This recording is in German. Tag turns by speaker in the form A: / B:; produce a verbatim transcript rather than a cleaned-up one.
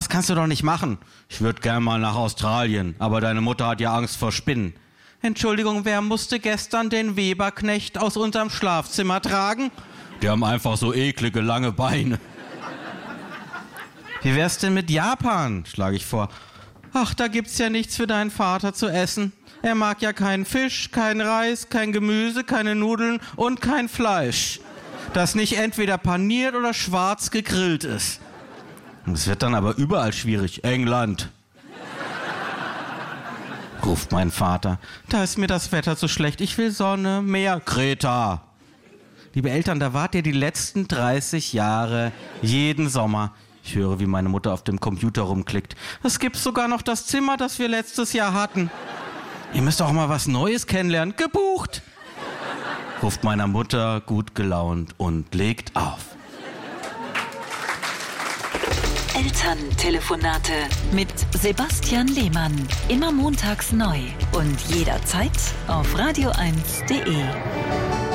A: das kannst du doch nicht machen. Ich würde gern mal nach Australien, aber deine Mutter hat ja Angst vor Spinnen. Entschuldigung, wer musste gestern den Weberknecht aus unserem Schlafzimmer tragen? Die haben einfach so eklige, lange Beine. Wie wär's denn mit Japan, schlage ich vor. Ach, da gibt's ja nichts für deinen Vater zu essen. Er mag ja keinen Fisch, keinen Reis, kein Gemüse, keine Nudeln und kein Fleisch, das nicht entweder paniert oder schwarz gegrillt ist. Es wird dann aber überall schwierig. England. Ruft mein Vater. Da ist mir das Wetter so schlecht. Ich will Sonne, Meer, Kreta. Liebe Eltern, da wart ihr die letzten dreißig Jahre jeden Sommer. Ich höre, wie meine Mutter auf dem Computer rumklickt. Es gibt sogar noch das Zimmer, das wir letztes Jahr hatten. Ihr müsst auch mal was Neues kennenlernen. Gebucht. Ruft meiner Mutter gut gelaunt und legt auf.
B: Elterntelefonate mit Sebastian Lehmann. Immer montags neu und jederzeit auf radio eins punkt de.